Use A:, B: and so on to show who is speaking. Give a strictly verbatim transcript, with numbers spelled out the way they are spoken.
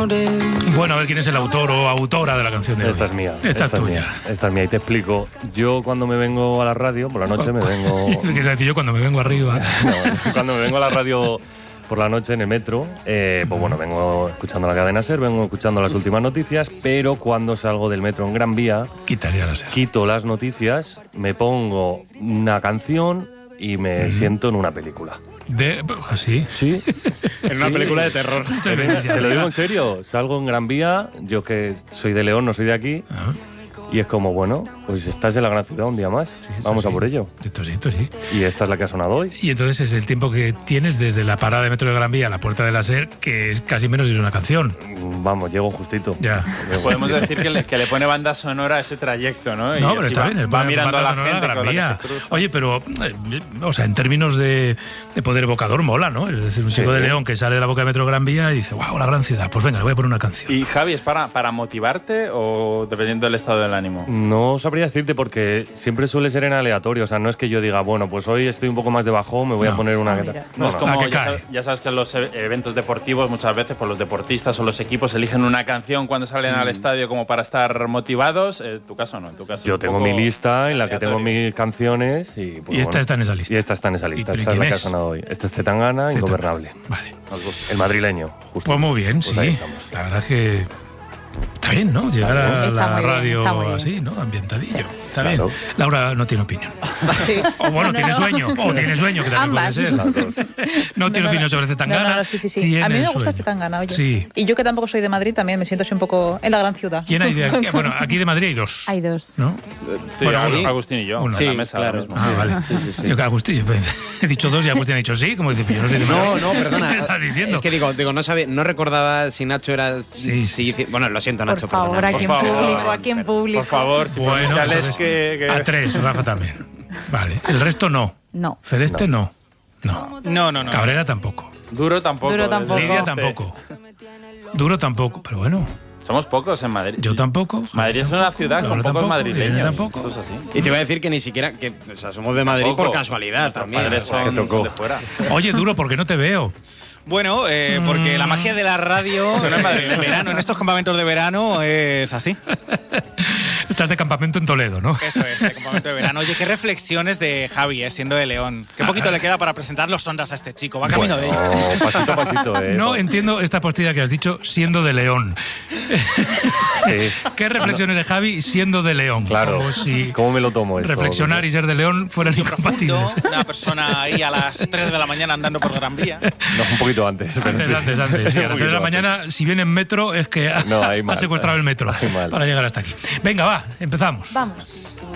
A: Bueno, a ver quién es el autor o autora de la canción de hoy.
B: Esta es mía.
A: Esta,
B: esta
A: es tuya.
B: Es mía, esta es mía. Y te explico. Yo cuando me vengo a la radio, por la noche me vengo...
A: ¿Qué decir yo cuando me vengo arriba?
B: No, cuando me vengo a la radio por la noche en el metro, eh, pues bueno, vengo escuchando la cadena SER, vengo escuchando las últimas noticias, pero cuando salgo del metro en Gran Vía,
A: Quitas ya la SER.
B: quito las noticias, me pongo una canción y me mm. siento en una película.
A: ¿De así?
B: Sí.
C: En una
B: sí.
C: película de terror.
B: Te lo digo en serio. Salgo en Gran Vía, yo que soy de León, no soy de aquí. Ah. Y es como, bueno, pues estás en la gran ciudad un día más. Sí, Vamos
A: sí.
B: a por ello.
A: Esto sí, esto sí.
B: Y esta es la que ha sonado hoy.
A: Y entonces es el tiempo que tienes desde la parada de metro de Gran Vía a la puerta de la SER, que es casi menos de una canción.
B: Vamos, llego justito.
A: Ya.
D: Llego Podemos justito. decir que le, que le pone banda sonora a ese trayecto, ¿no?
A: No,
D: y
A: pero está
D: va,
A: bien.
D: Va mirando a la gente
A: Gran
D: con la
A: Vía.
D: que se cruza.
A: Oye, pero, eh, o sea, en términos de, de poder evocador mola, ¿no? Es decir, un chico sí. de León que sale de la boca de metro de Gran Vía y dice, wow, la gran ciudad. Pues venga, le voy a poner una canción.
D: ¿Y Javi, es para, para motivarte o dependiendo del estado del ánimo?
B: No sabría decirte porque siempre suele ser en aleatorio. O sea, no es que yo diga, bueno, pues hoy estoy un poco más de bajón, me voy no. a poner una...
D: No, no es
B: no,
D: como,
A: no.
D: Ya, sabes, ya sabes que en los eventos deportivos muchas veces pues los deportistas o los equipos eligen una canción cuando salen mm. al estadio como para estar motivados. En tu caso no, en tu caso
B: yo tengo mi lista en la que tengo mis canciones y... Pues,
A: y esta
B: bueno,
A: está en esa lista.
B: Y esta está en esa lista. Esta es la que ha sonado hoy. Esto es Zetangana, Ingobernable.
A: Vale.
B: El madrileño, justo.
A: Pues muy bien, pues sí. La verdad es que... Está bien, ¿no? Llegar a la radio así, ¿no? Ambientadillo. Sí. Está claro. bien. Laura no tiene opinión. Sí. O bueno, no, tiene no. sueño. O tiene sueño, que también
E: Ambas.
A: puede ser. Las dos. No, no tiene no, opinión sobre Zetangana.
E: No, no, no, sí, sí, sí. A mí me gusta Zetangana, oye. Sí. Y yo que tampoco soy de Madrid, también me siento así un poco en la gran ciudad.
A: ¿Quién hay de aquí? Bueno, aquí de Madrid hay dos.
E: Hay dos.
A: ¿No?
D: Sí, bueno, sí. Agustín y yo.
A: Uno.
D: Sí, en la mesa claro. Mismo.
A: Ah, vale. Sí, sí, sí. Yo que Agustín, he dicho dos y Agustín ha dicho sí, como dice, yo no soy de Madrid.
C: No, no, perdona.
A: ¿Qué estás diciendo?
C: Es que digo, digo no, sabía, no recordaba si Nacho era...
A: Sí,
C: sí. sí. Bueno, lo siento, Nacho,
E: por favor,
C: perdona.
E: Aquí en público, aquí en público.
D: Por favor, si
A: bueno,
D: entonces, que, que...
A: a tres, Rafa también. Vale, el resto no.
E: No.
A: Celeste no. No.
C: No, no, no.
A: Cabrera tampoco.
D: Duro tampoco.
E: Duro tampoco.
A: Lidia tampoco. Duro tampoco, pero bueno.
D: Somos pocos en Madrid.
A: Yo tampoco.
D: Madrid es una ciudad con pocos
A: tampoco,
D: madrileños.
A: Tampoco.
D: Esto es así.
C: Y te iba a decir que ni siquiera... que, o sea, somos de Madrid tampoco. Por casualidad también.
D: Padres son,
B: que tocó.
D: son de fuera.
A: Oye, Duro, ¿por qué no te veo?
F: Bueno, eh, porque mm. la magia de la radio en el verano, en estos campamentos de verano, es así.
A: Estás de campamento en Toledo, ¿no?
F: Eso es, de campamento de verano. Oye, qué reflexiones de Javi, eh, siendo de León. Qué poquito ah, le queda para presentar los sondas a este chico. Va camino
B: bueno,
F: de ello.
B: Pasito a pasito, eh.
A: No entiendo esta postilla que has dicho, siendo de León. Sí. ¿Qué reflexiones de Javi siendo de León?
B: Claro.
A: Como si
B: ¿Cómo me lo tomo esto?
A: Reflexionar y ser de León fueran incompatibles.
F: Una persona ahí a las tres de la mañana andando por Gran Vía.
B: No, un poquito antes. Pero
A: antes,
B: sí.
A: antes, antes. Sí, a las tres de la mañana, antes. Si viene en metro, es que ha,
B: no,
A: ha
B: mal,
A: secuestrado el metro para llegar hasta aquí. Venga, va, empezamos.
E: Vamos.